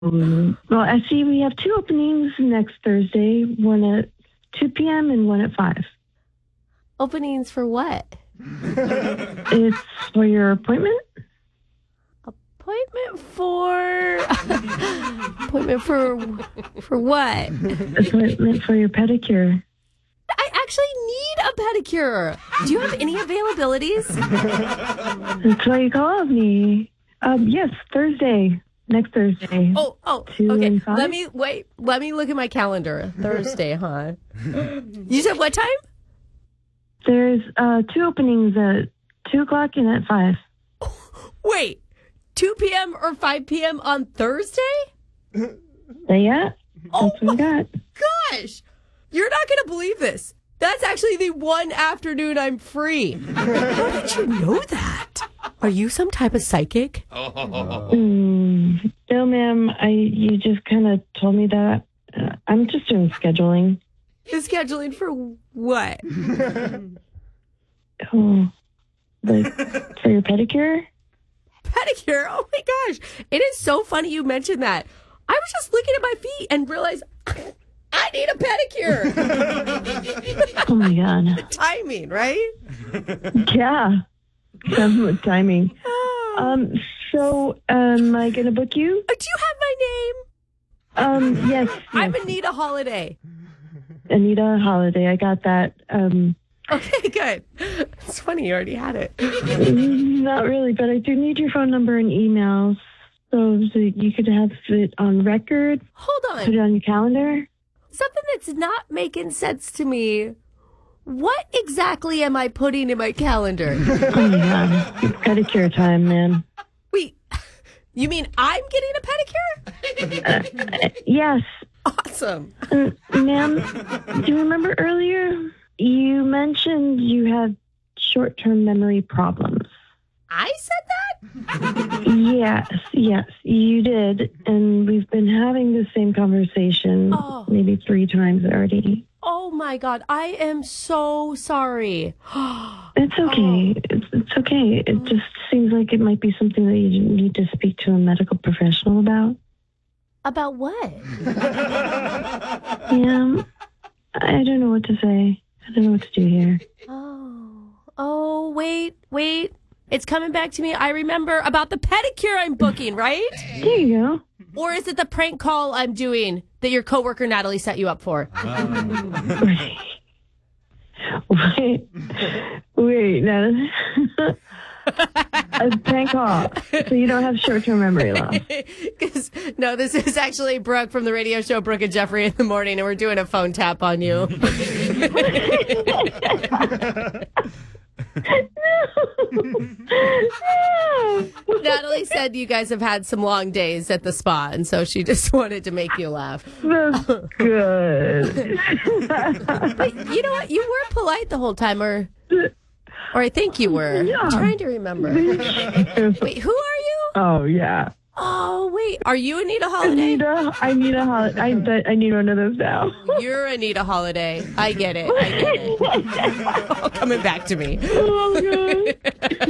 Well, I see we have two openings next Thursday, one at 2 p.m. and one at 5. Openings for what? It's for your appointment? Appointment for what? Appointment for your pedicure. I actually need a pedicure. Do you have any availabilities? That's why you called me. Yes, Thursday. Next Thursday. Oh, 2 okay. and 5? Let me look at my calendar. Thursday, huh? You said what time? There's two openings at 2 o'clock and at 5. Wait, 2 p.m. or 5 p.m. on Thursday? Yeah, that's what I got. Gosh, you're not going to believe this. That's actually the one afternoon I'm free. How did you know that? Are you some type of psychic? No, ma'am. You just kind of told me that. I'm just doing scheduling. Is scheduling for what? Oh, like for your pedicure? Pedicure? Oh my gosh. It is so funny you mentioned that. I was just looking at my feet and realized I need a pedicure. Oh my God. Timing, right? Yeah. Some timing. So, am I going to book you? Do you have my name? Yes. I'm Anita Holiday. Anita Holiday. I got that. Okay, good. It's funny, you already had it. Not really, but I do need your phone number and email so that you could have it on record. Hold on. Put it on your calendar. Something that's not making sense to me. What exactly am I putting in my calendar? Oh my God. It's pedicure time, man. Wait, you mean I'm getting a pedicure? Yes. Awesome. Ma'am, do you remember earlier you mentioned you had short-term memory problems? I said that? Yes, you did. And we've been having the same conversation maybe 3 times already. Oh my God, I am so sorry. It's okay. It's okay. It just seems like it might be something that you need to speak to a medical professional about. About what? Yeah, I don't know what to say. I don't know what to do here. Oh, wait. It's coming back to me. I remember about the pedicure I'm booking, right? There you go. Or is it the prank call I'm doing that your coworker Natalie set you up for? Wait, no. A prank call. So you don't have short-term memory loss. No, this is actually Brooke from the radio show Brooke and Jeffrey in the Morning, and we're doing a phone tap on you. Natalie said you guys have had some long days at the spa, and so she just wanted to make you laugh. That's good. But you know what? You were polite the whole time, or I think you were. Yeah. I'm trying to remember. Wait, who are you? Oh, yeah. Oh, wait. Are you Anita Holiday? I need a holiday. I need one of those now. You're Anita Holiday. I get it. All coming back to me. Oh, God.